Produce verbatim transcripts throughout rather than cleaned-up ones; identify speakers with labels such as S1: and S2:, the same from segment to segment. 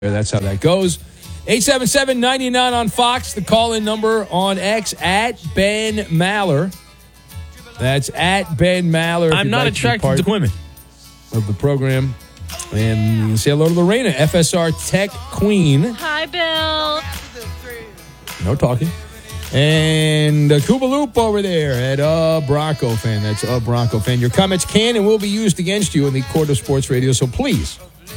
S1: That's how that goes. eight seven seven, nine nine on Fox, the call-in number on X, at Ben Maller. That's at Ben Maller.
S2: I'm not
S1: like
S2: attracted
S1: to,
S2: to women.
S1: Of the program. And you can say hello to Lorena, F S R Tech Queen.
S3: Hi, Bill.
S1: No talking. And uh, Cuba Loop over there at uh, Bronco fan. That's a uh, Bronco fan. Your comments can and will be used against you in the court of sports radio, so please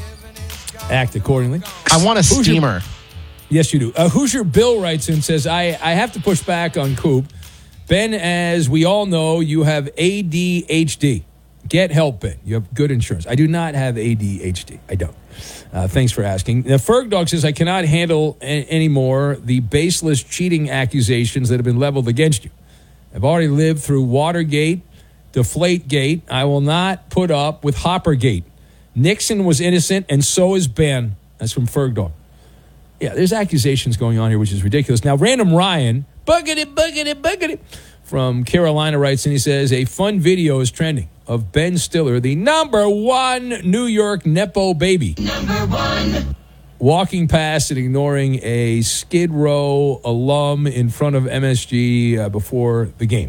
S1: act accordingly.
S2: I want a
S1: Who's
S2: steamer.
S1: Your, yes, you do. Uh, Hoosier Bill writes in, says, I, I have to push back on Coop. Ben, as we all know, you have A D H D. Get help, Ben. You have good insurance. I do not have A D H D. I don't. Uh, thanks for asking. Now, Ferg Dog says, I cannot handle a- anymore the baseless cheating accusations that have been leveled against you. I've already lived through Watergate, Deflategate. I will not put up with Hoppergate. Nixon was innocent, and so is Ben. That's from Ferg Dog. Yeah, there's accusations going on here, which is ridiculous. Now, Random Ryan, buggity, buggity, buggity, from Carolina writes, and he says, a fun video is trending of Ben Stiller, the number one New York Nepo baby. Number one. Walking past and ignoring a Skid Row alum in front of M S G uh, before the game.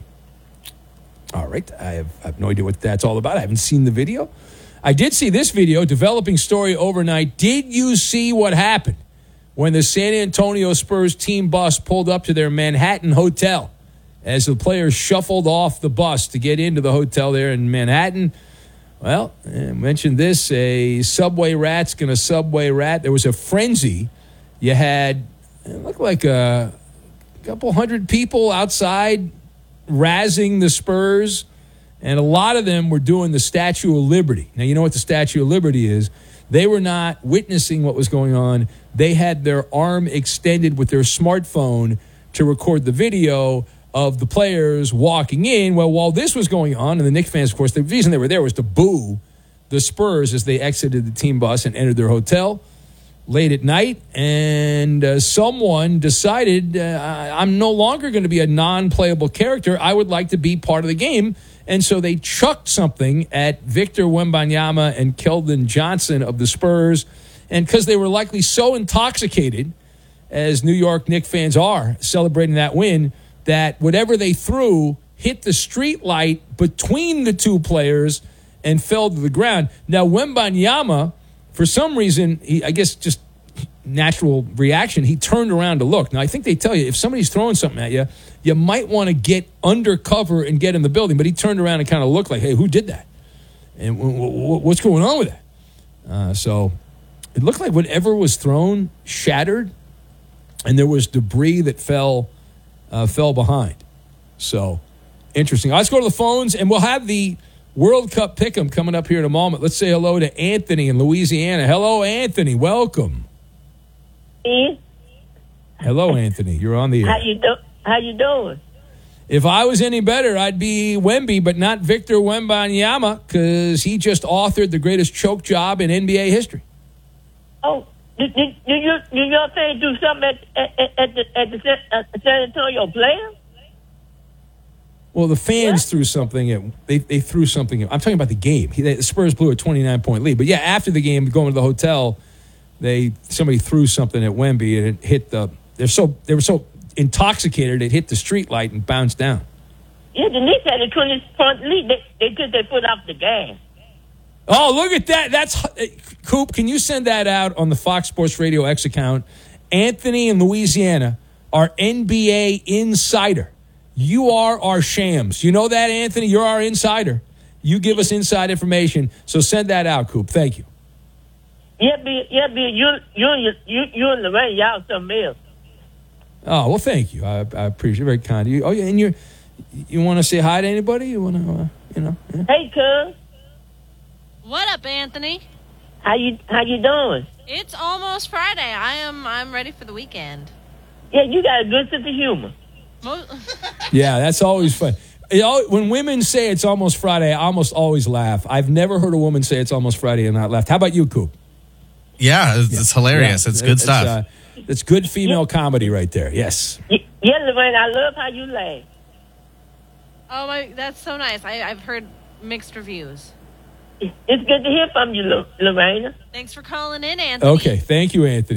S1: All right, I have, I have no idea what that's all about. I haven't seen the video. I did see this video, developing story overnight. Did you see what happened when the San Antonio Spurs team bus pulled up to their Manhattan hotel as the players shuffled off the bus to get into the hotel there in Manhattan? Well, I mentioned this, a subway rat's going to subway rat. There was a frenzy. You had, it looked like a couple hundred people outside razzing the Spurs, and a lot of them were doing the Statue of Liberty. Now, you know what the Statue of Liberty is. They were not witnessing what was going on. They had their arm extended with their smartphone to record the video of the players walking in. Well, while this was going on, and the Knicks fans, of course, the reason they were there was to boo the Spurs as they exited the team bus and entered their hotel late at night. And uh, someone decided, uh, I'm no longer going to be a non-playable character. I would like to be part of the game. And so they chucked something at Victor Wembanyama and Keldon Johnson of the Spurs. And because they were likely so intoxicated, as New York Knicks fans are, celebrating that win, that whatever they threw hit the street light between the two players and fell to the ground. Now, Wembanyama, for some reason, he, I guess just natural reaction, he turned around to look. Now, I think they tell you, if somebody's throwing something at you, you might want to get under cover and get in the building. But he turned around and kind of looked like, hey, who did that? And w- w- what's going on with that? Uh, so it looked like whatever was thrown shattered, and there was debris that fell uh, fell behind. So interesting. Let's go to the phones, and we'll have the World Cup Pick'em coming up here in a moment. Let's say hello to Anthony in Louisiana. Hello, Anthony. Welcome.
S4: Hey.
S1: Hello, Anthony. You're on the air.
S4: How you do? How you doing?
S1: If I was any better, I'd be Wemby, but not Victor Wembanyama, because he just authored the greatest choke job in N B A history.
S4: Oh, did, did, did you did your thing do something at at, at the at the San, uh, San Antonio Players?
S1: Well, the fans
S4: What?
S1: threw something at, they they threw something at, I'm talking about the game. He, the Spurs blew a twenty-nine point lead. But yeah, after the game, going to the hotel, they somebody threw something at Wemby and it hit the they're so they were so intoxicated it hit the street light and bounced down.
S4: Yeah, the Knicks had a twenty point lead. They, they took their foot off the gas.
S1: Oh, look at that. That's Coop, can you send that out on the Fox Sports Radio X account? Anthony in Louisiana, our N B A insider. You are our shams. You know that, Anthony? You're our insider. You give us inside information. So send that out, Coop. Thank you.
S4: Yeah, be yeah, be you you and you you and Lorraine, y'all something else.
S1: Oh, well, thank you. I, I appreciate it. Very kind of you. Oh, yeah, and you you want to say hi to anybody? You want to, uh, you know? Yeah.
S4: Hey, cuz,
S3: What up, Anthony?
S4: how you how you doing?
S3: It's almost Friday. I am. I'm ready for the weekend.
S4: Yeah, you got a good sense of humor.
S3: Mo-
S1: Yeah, that's always fun. It al- when women say it's almost Friday, I almost always laugh. I've never heard a woman say it's almost Friday and not laugh. How about you, Coop?
S2: Yeah, it's,
S1: Yeah.
S2: it's hilarious.
S1: Yeah,
S2: it's good stuff.
S1: Uh, it's good female comedy right there. Yes.
S4: Y- Yeah, Lorraine, I love how you laugh.
S3: oh my, that's so nice. I, I've heard mixed reviews.
S4: it's good to hear from you, Lo- Lorena.
S3: Thanks for calling in, Anthony.
S1: Okay, thank you, Anthony.